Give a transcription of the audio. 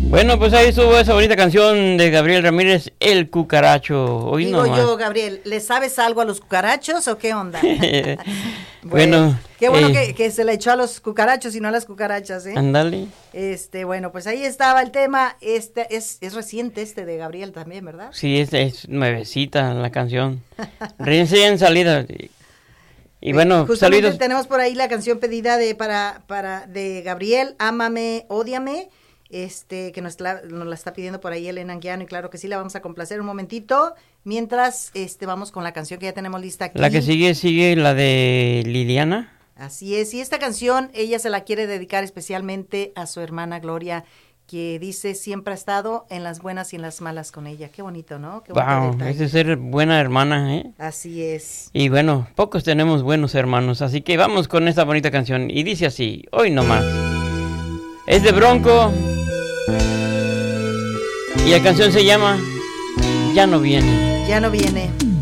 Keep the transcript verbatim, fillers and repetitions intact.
Bueno, pues ahí estuvo esa bonita canción de Gabriel Ramírez, El Cucaracho. Hoy Digo no yo, Gabriel, ¿le sabes algo a los cucarachos o qué onda? bueno, bueno, qué bueno eh, que, que se le echó a los cucarachos y no a las cucarachas, ¿eh? Ándale. Este, bueno, pues ahí estaba el tema. Este es, es reciente este de Gabriel también, ¿verdad? Sí, es, es nuevecita la canción. Recién salida. Y, y bueno, justamente saludos. tenemos por ahí la canción pedida de para para de Gabriel, Ámame, Ódiame. Este, que nos la, nos la está pidiendo por ahí Elena Anguiano, y claro que sí, la vamos a complacer un momentito, mientras este vamos con la canción que ya tenemos lista aquí. La que sigue, sigue la de Liliana. Así es, y esta canción ella se la quiere dedicar especialmente a su hermana Gloria, que dice siempre ha estado en las buenas y en las malas con ella. Qué bonito, ¿no? Qué Wow, ese es ser buena hermana, ¿eh? Así es. Y bueno, pocos tenemos buenos hermanos, así que vamos con esta bonita canción, y dice así, hoy no más. Es de Bronco. Y la canción se llama Ya no viene. Ya no viene.